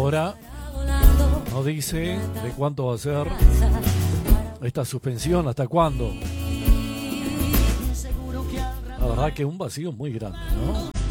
ahora no dice de cuánto va a ser esta suspensión, hasta cuándo. La verdad que un vacío muy grande, ¿no?